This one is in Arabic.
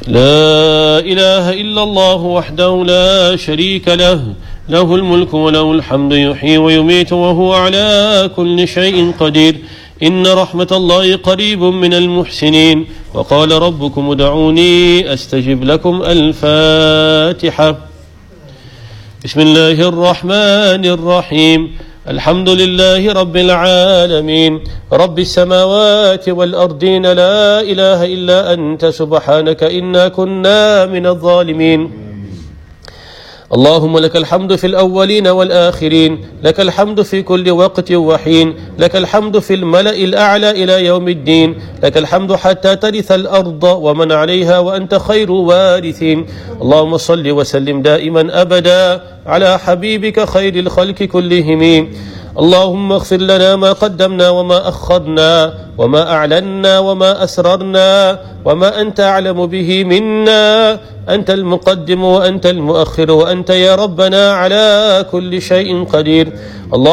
لا إله إلا الله وحده لا شريك له، له الملك وله الحمد يحيي ويميت وهو على كل شيء قدير. إن رحمة الله قريب من المحسنين. وقال ربكم ادعوني أستجب لكم. الفاتحة. بسم الله الرحمن الرحيم. الحمد لله رب العالمين، رب السماوات والأرضين، لا إله إلا أنت سبحانك إنا كنا من الظالمين. اللهم لك الحمد في الأولين والآخرين، لك الحمد في كل وقت وحين، لك الحمد في الملأ الأعلى إلى يوم الدين، لك الحمد حتى ترث الأرض ومن عليها وأنت خير وارثين. اللهم صل وسلم دائما أبدا على حبيبك خير الخلق كلهم. اللهم اغفر لنا ما قدمنا وما أخرنا وما أعلنا وما أسررنا وما أنت أعلم به منا. أنت المقدم وأنت المؤخر وأنت يا ربنا على كل شيء قدير.